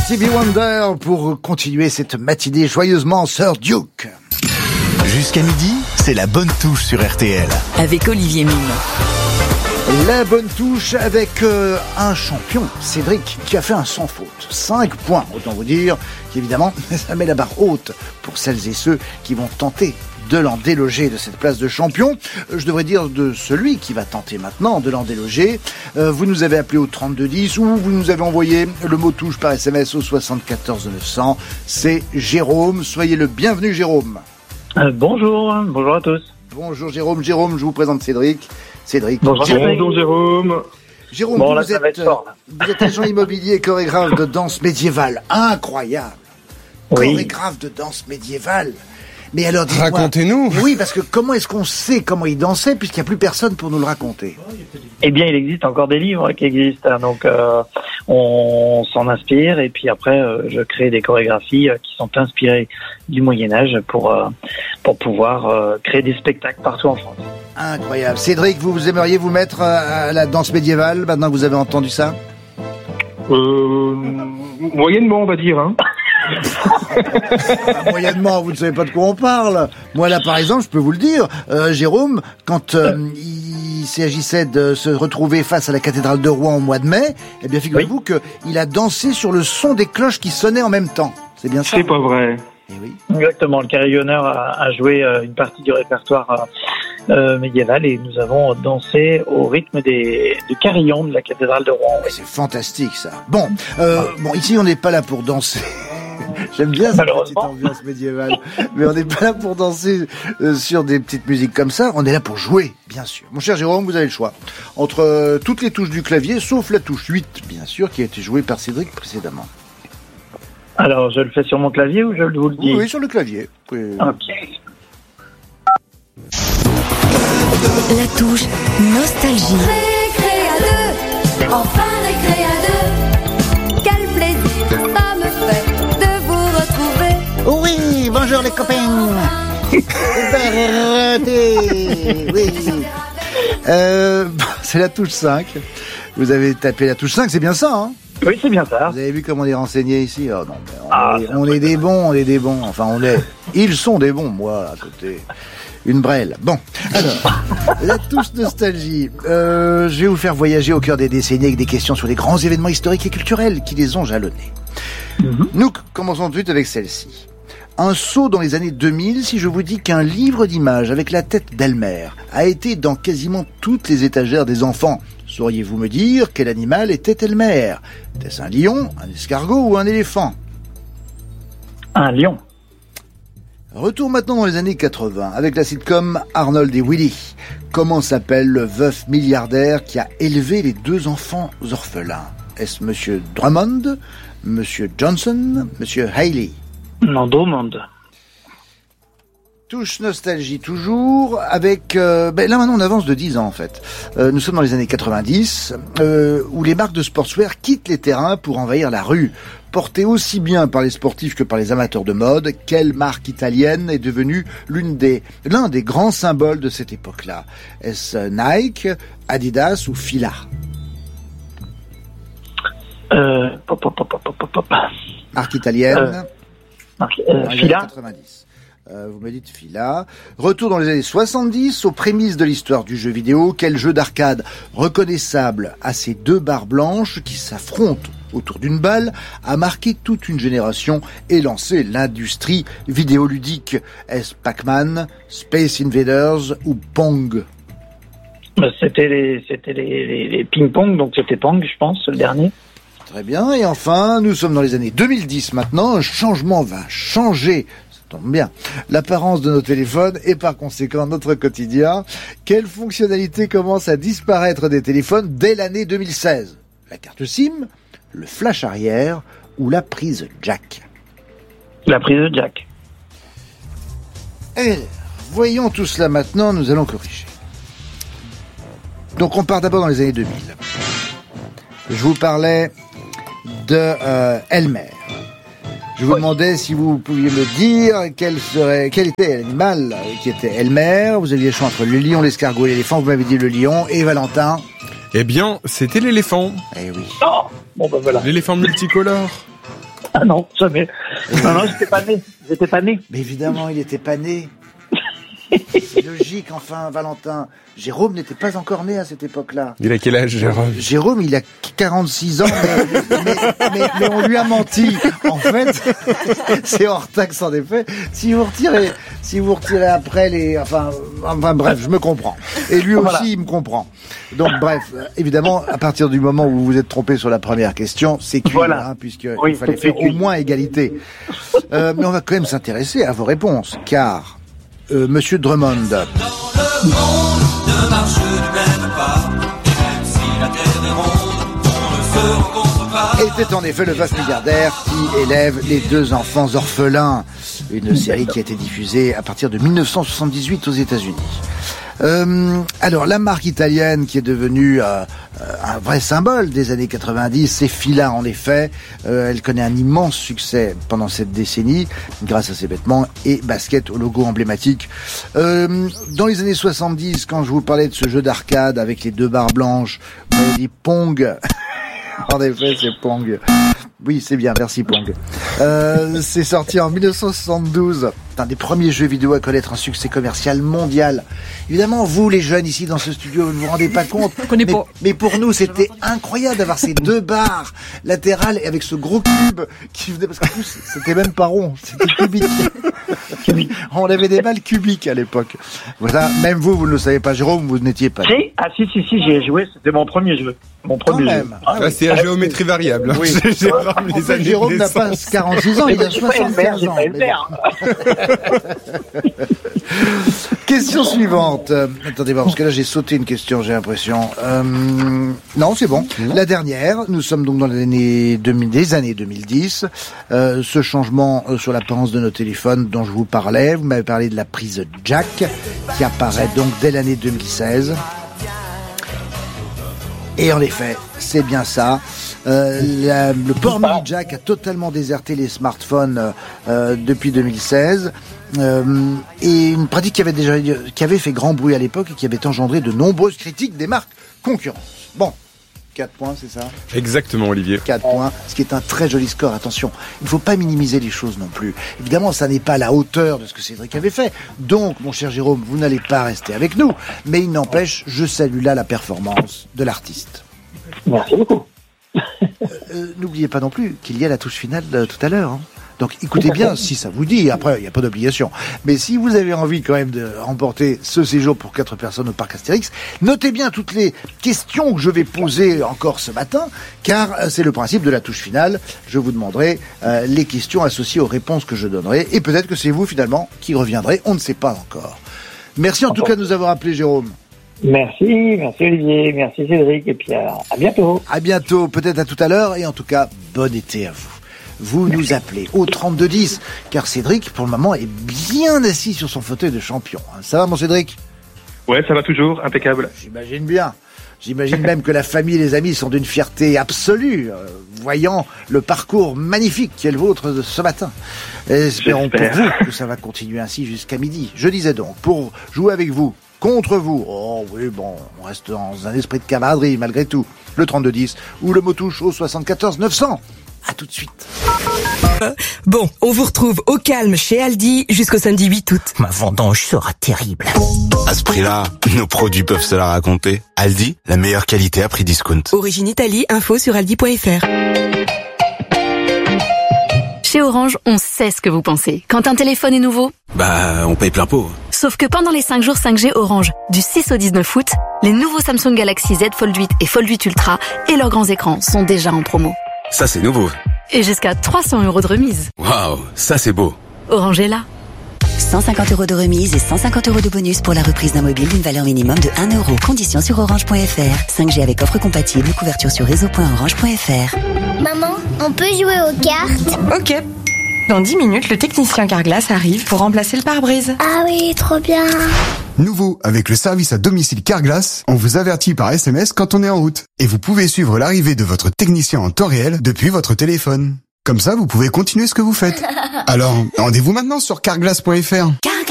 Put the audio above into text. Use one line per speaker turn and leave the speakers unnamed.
Stevie Wonder pour continuer cette matinée joyeusement, Sir Duke.
Jusqu'à midi, c'est la bonne touche sur RTL.
Avec Olivier Mine.
La bonne touche avec un champion, Cédric, qui a fait un sans faute. 5 points, autant vous dire qu'évidemment, ça met la barre haute pour celles et ceux qui vont tenter de l'en déloger de cette place de champion. Je devrais dire de celui qui va tenter maintenant de l'en déloger. Vous nous avez appelé au 3210 ou vous nous avez envoyé le mot touche par SMS au 74 900. C'est Jérôme. Soyez le bienvenu, Jérôme.
Bonjour à tous.
Bonjour Jérôme, je vous présente Cédric.
Bonjour
Jérôme. Jérôme,
bon,
vous êtes agent immobilier et chorégraphe de danse médiévale. Incroyable.
Oui.
Chorégraphe de danse médiévale. Mais alors, dites-moi,
racontez-nous.
Oui, parce que comment est-ce qu'on sait comment il dansait puisqu'il n'y a plus personne pour nous le raconter?
Eh bien, il existe encore des livres qui existent, donc on s'en inspire et puis après, je crée des chorégraphies qui sont inspirées du Moyen-Âge pour pouvoir créer des spectacles partout en France.
Incroyable. Cédric, vous aimeriez vous mettre à la danse médiévale maintenant que vous avez entendu ça?
Moyennement, on va dire, hein.
Moyennement, vous ne savez pas de quoi on parle. Moi là par exemple, je peux vous le dire, Jérôme, quand il s'agissait de se retrouver face à la cathédrale de Rouen au mois de mai, eh bien figurez-vous qu'il a dansé sur le son des cloches qui sonnaient en même temps. C'est bien ça?
C'est pas vrai.
Eh oui.
Exactement, le carillonneur a joué une partie du répertoire médiéval et nous avons dansé au rythme du carillon de la cathédrale de Rouen.
Ouais, c'est fantastique ça. Bon, ici on n'est pas là pour danser. J'aime bien cette petite ambiance médiévale, mais on n'est pas là pour danser sur des petites musiques comme ça, on est là pour jouer, bien sûr. Mon cher Jérôme, vous avez le choix entre toutes les touches du clavier, sauf la touche 8, bien sûr, qui a été jouée par Cédric précédemment.
Alors, je le fais sur mon clavier ou je vous le dis?
Oui, sur le clavier. Oui.
Ok.
La touche nostalgie.
Récré à deux, enfin récré à deux. Quel plaisir ça me fait de vous retrouver.
Oui, bonjour les copains. Oui. C'est la touche 5. Vous avez tapé la touche 5, c'est bien ça, hein?
Oui, c'est bien ça.
Vous avez vu comment on est renseigné ici? Oh non, mais on est des bons. Enfin, ils sont des bons, moi, à côté. Une brêle. Bon, alors, la touche nostalgie. Je vais vous faire voyager au cœur des décennies avec des questions sur les grands événements historiques et culturels qui les ont jalonnés. Nous commençons tout de suite avec celle-ci. Un saut dans les années 2000 si je vous dis qu'un livre d'images avec la tête d'Elmer a été dans quasiment toutes les étagères des enfants. Sauriez-vous me dire quel animal était Elmer? Était-ce un lion, un escargot ou un éléphant?
Un lion.
Retour maintenant dans les années 80 avec la sitcom Arnold et Willy. Comment s'appelle le veuf milliardaire qui a élevé les 2 enfants orphelins? Est-ce Monsieur Drummond, Monsieur Johnson, Monsieur Haley?
Non, Drummond.
Touche nostalgie toujours avec... là maintenant on avance de 10 ans en fait. Nous sommes dans les années 90 où les marques de sportswear quittent les terrains pour envahir la rue. Portée aussi bien par les sportifs que par les amateurs de mode, quelle marque italienne est devenue l'un des grands symboles de cette époque-là? Est-ce Nike, Adidas ou Fila? Marque italienne.
Fila.
90. Vous me dites Fila. Retour dans les années 70, aux prémices de l'histoire du jeu vidéo. Quel jeu d'arcade reconnaissable à ces 2 barres blanches qui s'affrontent autour d'une balle a marqué toute une génération et lancé l'industrie vidéoludique? Est-ce Pac-Man, Space Invaders ou Pong?
C'était les ping-pong, donc c'était Pong, je pense, le dernier.
Très bien. Et enfin, nous sommes dans les années 2010 maintenant. Un changement va changer, ça tombe bien, l'apparence de nos téléphones et par conséquent notre quotidien. Quelle fonctionnalité commence à disparaître des téléphones dès l'année 2016? La carte SIM, le flash arrière ou la prise jack?
La prise jack.
Et voyons tout cela maintenant, nous allons corriger. Donc on part d'abord dans les années 2000. Je vous parlais de Elmer. Je vous demandais si vous pouviez me dire quel était l'animal qui était Elmer. Vous aviez le choix entre le lion, l'escargot et l'éléphant. Vous m'avez dit le lion. Et Valentin?
Eh bien, c'était l'éléphant.
Eh oui.
Oh, bon ben voilà.
L'éléphant multicolore.
Ah non, jamais. Non, j'étais pas né.
Mais évidemment, il n'était pas né. C'est logique, enfin, Valentin. Jérôme n'était pas encore né à cette époque-là.
Il a quel âge, Jérôme ?
Jérôme, il a 46 ans, mais on lui a menti. En fait, c'est hors taxe, en effet. Si vous retirez après enfin, bref, je me comprends. Et lui aussi, il me comprend. Donc, bref, évidemment, à partir du moment où vous vous êtes trompé sur la première question, c'est cuit, puisqu'il fallait faire au moins égalité. Mais on va quand même s'intéresser à vos réponses, car Monsieur Drummond.
Dans le monde ne marche du même pas, et même si la terre est ronde, on ne se rencontre pas.
Était en effet le vaste milliardaire qui élève les deux enfants orphelins. Une série qui a été diffusée à partir de 1978 aux États-Unis. Alors, la marque italienne qui est devenue un vrai symbole des années 90, c'est Fila en effet. Elle connaît un immense succès pendant cette décennie grâce à ses vêtements et baskets au logo emblématique. Dans les années 70, quand je vous parlais de ce jeu d'arcade avec les deux barres blanches, on m'avait dit Pong. En effet, c'est Pong. Oui, c'est bien, merci Pong. C'est sorti en 1972. C'est un des premiers jeux vidéo à connaître un succès commercial mondial. Évidemment, vous, les jeunes ici dans ce studio, vous ne vous rendez pas compte. Mais pour nous, c'était incroyable d'avoir ces deux barres latérales et avec ce gros cube qui venait, parce qu'en plus, c'était même pas rond, c'était cubique. On avait des balles cubiques à l'époque. Voilà, même vous ne le savez pas, Jérôme, vous n'étiez pas.
Si, j'y ai joué, c'était mon premier jeu.
C'est la géométrie variable.
Oui. Jérôme n'a pas 46 ans, il a 75 ans. Question suivante. Attendez voir, parce que là j'ai sauté une question, j'ai l'impression. Non, c'est bon. La dernière, nous sommes donc dans les années 2010. Ce changement sur l'apparence de nos téléphones dont je vous parlais, vous m'avez parlé de la prise jack qui apparaît donc dès l'année 2016. Et en effet, c'est bien ça. Le port mini jack a totalement déserté les smartphones depuis 2016. Et une pratique qui avait fait grand bruit à l'époque et qui avait engendré de nombreuses critiques des marques concurrentes. Bon, 4 points, c'est ça ?
Exactement, Olivier.
4 points, ce qui est un très joli score. Attention, il ne faut pas minimiser les choses non plus. Évidemment, ça n'est pas à la hauteur de ce que Cédric avait fait. Donc, mon cher Jérôme, vous n'allez pas rester avec nous. Mais il n'empêche, je salue là la performance de l'artiste.
Merci beaucoup.
N'oubliez pas non plus qu'il y a la touche finale tout à l'heure. Hein. Donc écoutez bien si ça vous dit, après il n'y a pas d'obligation. Mais si vous avez envie quand même de remporter ce séjour pour 4 personnes au parc Astérix, notez bien toutes les questions que je vais poser encore ce matin, car c'est le principe de la touche finale. Je vous demanderai les questions associées aux réponses que je donnerai, et peut-être que c'est vous finalement qui reviendrez, on ne sait pas encore. Merci en tout cas de nous avoir appelés, Jérôme.
Merci Olivier, merci Cédric, et puis à bientôt.
À bientôt, peut-être à tout à l'heure, et en tout cas, bon été à vous. Vous nous appelez au 3210, car Cédric, pour le moment, est bien assis sur son fauteuil de champion. Ça va, mon Cédric ?
Ouais, ça va toujours, impeccable.
J'imagine bien. J'imagine même que la famille et les amis sont d'une fierté absolue, voyant le parcours magnifique qui est le vôtre ce matin. Espérons pour vous que ça va continuer ainsi jusqu'à midi. Je disais donc, pour jouer avec vous, contre vous, oh oui, bon, on reste dans un esprit de camaraderie malgré tout, le 3210 ou le mot touche au 74 900. À tout de suite.
Bon, on vous retrouve au calme chez Aldi jusqu'au samedi 8 août.
Ma vendange sera terrible. À ce prix-là, nos produits peuvent se la raconter. Aldi, la meilleure qualité à prix discount.
Origine Italie, info sur aldi.fr. Chez Orange, on sait ce que vous pensez. Quand un téléphone est nouveau,
on paye plein pot.
Sauf que pendant les 5 jours 5G Orange, du 6 au 19 août, les nouveaux Samsung Galaxy Z Fold 8 et Fold 8 Ultra et leurs grands écrans sont déjà en promo.
Ça, c'est nouveau.
Et jusqu'à 300 € de remise.
Waouh, ça c'est beau.
Orange est là.
150 € de remise et 150 € de bonus pour la reprise d'un mobile d'une valeur minimum de 1 €. Conditions sur orange.fr. 5G avec offre compatible, couverture sur réseau.orange.fr.
Maman, on peut jouer aux cartes?
Ok. Dans 10 minutes, le technicien Carglass arrive pour remplacer le pare-brise.
Ah oui, trop bien.
Nouveau, avec le service à domicile Carglass, on vous avertit par SMS quand on est en route. Et vous pouvez suivre l'arrivée de votre technicien en temps réel depuis votre téléphone. Comme ça, vous pouvez continuer ce que vous faites. Alors, rendez-vous maintenant sur carglass.fr.